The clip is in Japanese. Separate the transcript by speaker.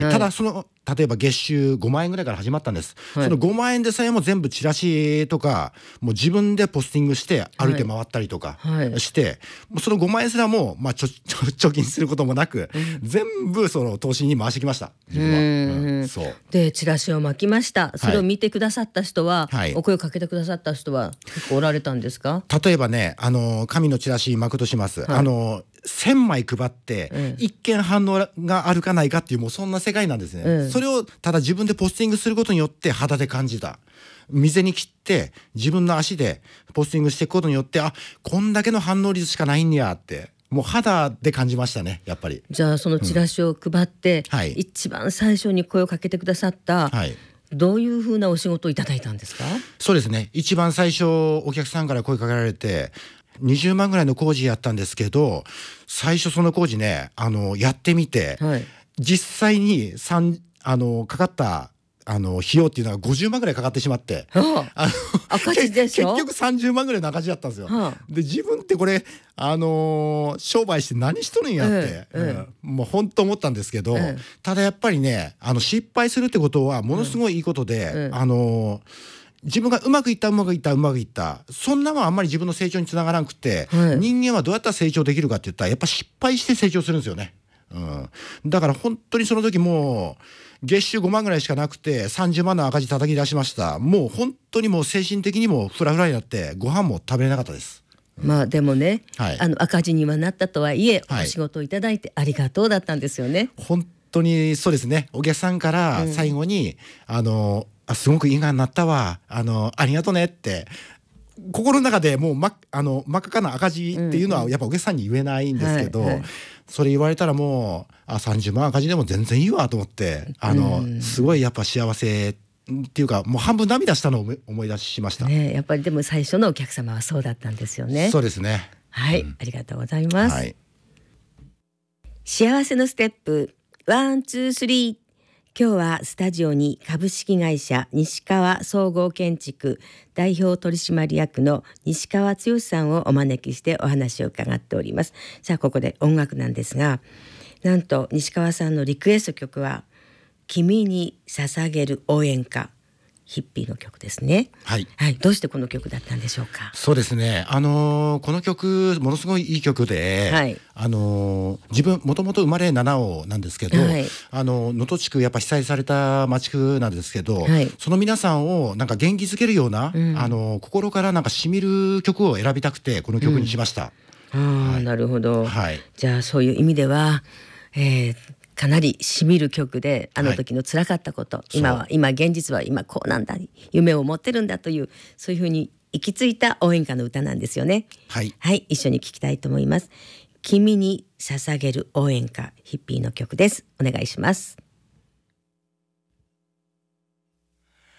Speaker 1: ただ例えば月収5万円ぐらいから始まったんです、その5万円でさえも全部チラシとかもう自分でポスティングして歩いて回ったりとかして、もうその5万円すらも、貯金することもなく、全部その投資に回してきました自分は。そう
Speaker 2: でチラシを巻きました。それを見てくださった人は、お声をかけてくださった人は結構おられたんですか？
Speaker 1: 例えばね、紙のチラシ巻くとします、1000枚配って一見反応があるかないかっていう、もうそんな世界なんですね、それをただ自分でポスティングすることによって肌で感じた。店に切って自分の足でポスティングしていくことによって、こんだけの反応率しかないんやってもう肌で感じましたね、やっぱり。
Speaker 2: じゃあそのチラシを配って、一番最初に声をかけてくださった、どういうふうなお仕事をいただいたんですか？
Speaker 1: そうですね、一番最初お客さんから声かけられて、20万ぐらいの工事やったんですけど、最初その工事ね、やってみて、実際にかかった費用っていうのが50万ぐらいかかってしまって、
Speaker 2: 赤字でしょ？
Speaker 1: 結局30万ぐらいの赤字だったんですよ、で自分ってこれ商売して何しとるんやって、もう本当思ったんですけど、ただやっぱりね、失敗するってことはものすごいいいことで、自分がうまくいった、そんなもんあんまり自分の成長につながらなくて、人間はどうやったら成長できるかって言ったら、やっぱ失敗して成長するんですよね。だから本当にその時もう月収5万ぐらいしかなくて30万の赤字叩き出しました。もう本当にもう精神的にもフラフラになってご飯も食べれなかったです。
Speaker 2: でもね、赤字にはなったとはいえ、お仕事をいただいてありがとうだったんですよね。
Speaker 1: 本当にそうですね。お客さんから最後に、すごくいいがになったわ、ありがとねって心の中でもう真っ赤かな赤字っていうのはやっぱお客さんに言えないんですけど、それ言われたらもう30万赤字でも全然いいわと思って、すごいやっぱ幸せっていうか、もう半分涙したのを思い出しました、
Speaker 2: やっぱりでも最初のお客様はそうだったんですよね。
Speaker 1: そうですね。
Speaker 2: ありがとうございます、幸せのステップ1、2、3。今日はスタジオに株式会社西川総合建築代表取締役の西川剛さんをお招きしてお話を伺っております。さあここで音楽なんですが、なんと西川さんのリクエスト曲は君に捧げる応援歌、ヒッピーの曲ですね。どうしてこの曲だったんでしょうか？
Speaker 1: そうですね、この曲ものすごいいい曲で、自分もともと生まれ七尾なんですけど、能登地区やっぱ被災された町区なんですけど、その皆さんをなんか元気づけるような、心からなんかしみる曲を選びたくてこの曲にしました。
Speaker 2: なるほど、じゃあそういう意味では、かなりしみる曲で、あの時の辛かったこと、今現実は今こうなんだ、夢を持ってるんだという、そういうふうに行き着いた応援歌の歌なんですよね。一緒に聴きたいと思います。君に捧げる応援歌、ヒッピーの曲です。お願いします。